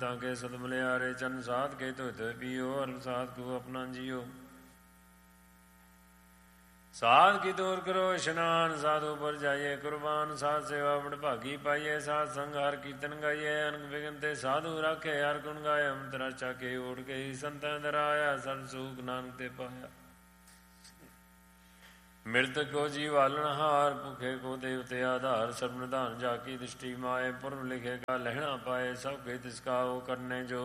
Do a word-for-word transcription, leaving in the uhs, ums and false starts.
ताके सद मलियारे चन साध के तो हित पियो अल्प साध को अपना जियो साध की दूर करो स्नान साधु पर जाइए कुर्बान साध सेवा बड़ भागी पाइए साध संग हर कीर्तन गाइए अनक बिगनते साधु राखे हर गुण गाय अंतरा चाके उड़ के ही संत दराया सर्व सुख नानक ते पाया मृतक को जीवालन हार भूखे को देवते आधार सर्व निधान जाकी दृष्टि माए पूर्व लिखे का लहना पाए सब के तिसका वो करने जो